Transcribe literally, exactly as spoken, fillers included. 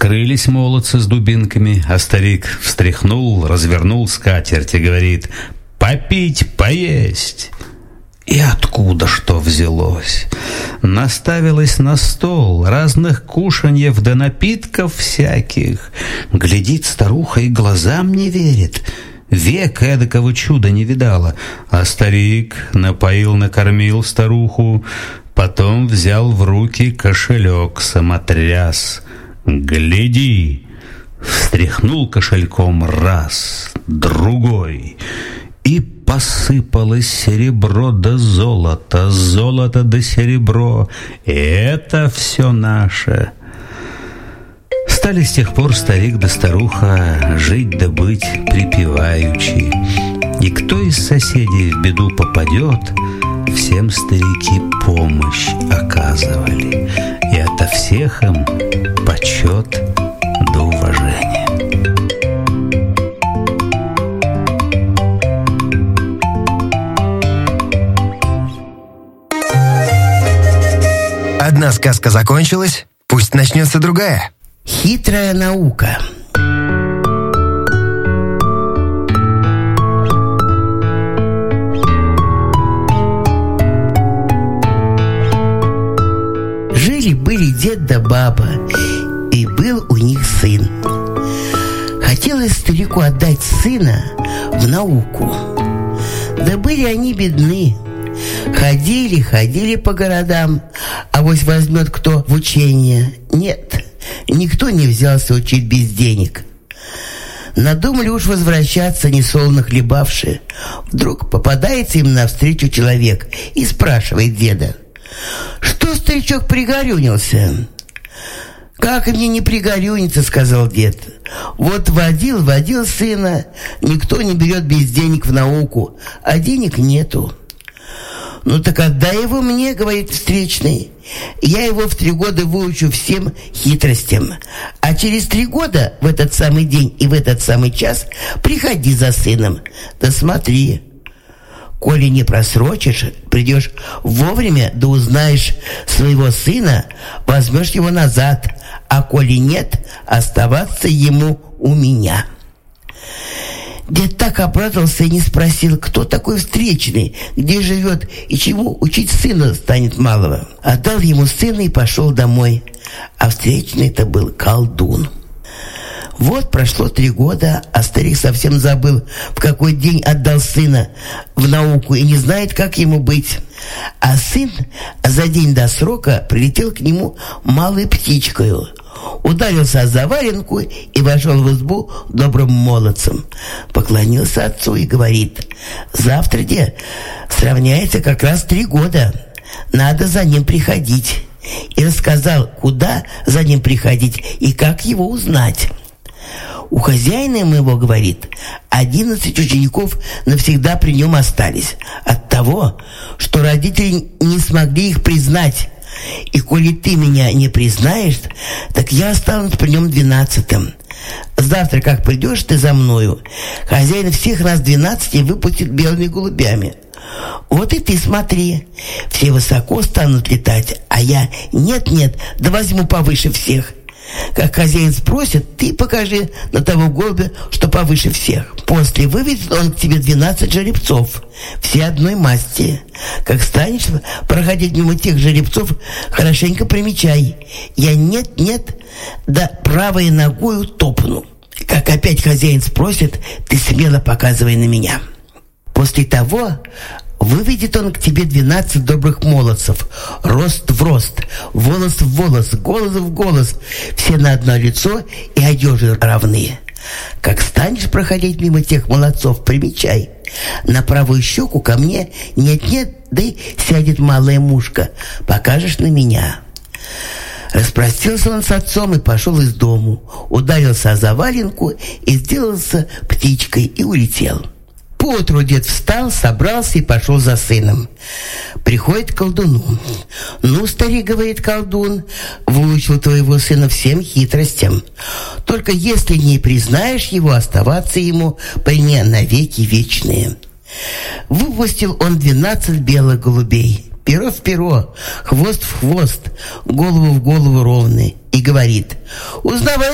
Скрылись молодцы с дубинками, а старик встряхнул, развернул скатерть и говорит: «Попить, поесть». И откуда что взялось? Наставилось на стол разных кушаньев да напитков всяких. Глядит старуха и глазам не верит. Век эдакого чуда не видала. А старик напоил, накормил старуху, потом взял в руки кошелек самотряс. «Гляди!» Встряхнул кошельком раз, другой, и посыпалось серебро да золото, золото да серебро. И это все наше. Стали с тех пор старик да старуха жить да быть припеваючи. И кто из соседей в беду попадет, всем старики помощь оказывали. И ото всех им почет да уважение. Одна сказка закончилась, пусть начнется другая. Хитрая наука. Жили-были дед да баба, и был у них сын. Хотелось старику отдать сына в науку. Да были они бедны. Ходили, ходили по городам, а вось возьмет кто в учение. Нет, никто не взялся учить без денег. Надумали уж возвращаться, несолоно хлебавши. Вдруг попадается им навстречу человек и спрашивает деда: «Что, старичок, пригорюнился?» «Как мне не пригорюниться?» — сказал дед. «Вот водил, водил сына, никто не берет без денег в науку, а денег нету». «Ну так отдай его мне, — говорит встречный, — я его в три года выучу всем хитростям, а через три года в этот самый день и в этот самый час приходи за сыном. Да смотри, коли не просрочишь, придешь вовремя, да узнаешь своего сына, возьмешь его назад, а коли нет, оставаться ему у меня». Дед так обрадовался и не спросил, кто такой встречный, где живет и чему учить сына станет малого. Отдал ему сына и пошел домой. А встречный-то был колдун. Вот прошло три года, а старик совсем забыл, в какой день отдал сына в науку и не знает, как ему быть. А сын за день до срока прилетел к нему малой птичкою, ударился о заваленку и вошел в избу добрым молодцем. Поклонился отцу и говорит: «Завтра, де, сравняется как раз три года. Надо за ним приходить». И рассказал, куда за ним приходить и как его узнать. «У хозяина моего, — говорит, — одиннадцать учеников навсегда при нем остались от того, что родители не смогли их признать. И коли ты меня не признаешь, так я останусь при нем двенадцатым. Завтра, как придешь ты за мною, хозяин всех нас двенадцати выпустит белыми голубями. Вот и ты смотри, все высоко станут летать, а я нет-нет, да возьму повыше всех. Как хозяин спросит, ты покажи на того голубя, что повыше всех. После выведет он к тебе двенадцать жеребцов, все одной масти. Как станешь проходить мимо тех жеребцов, хорошенько примечай. Я нет-нет, да правой ногою топну. Как опять хозяин спросит, ты смело показывай на меня. После того выведет он к тебе двенадцать добрых молодцев, рост в рост, волос в волос, голос в голос, все на одно лицо и одежи равные. Как станешь проходить мимо тех молодцов, примечай. На правую щеку ко мне нет-нет, да и сядет малая мушка, покажешь на меня». Распростился он с отцом и пошел из дому, ударился о заваленку и сделался птичкой и улетел. Поутру дед встал, собрался и пошел за сыном. Приходит к колдуну. «Ну, старик, — говорит колдун, — выучил твоего сына всем хитростям. Только если не признаешь его, оставаться ему при мне навеки вечные». Выпустил он двенадцать белых голубей, перо в перо, хвост в хвост, голову в голову ровный, и говорит: «Узнавай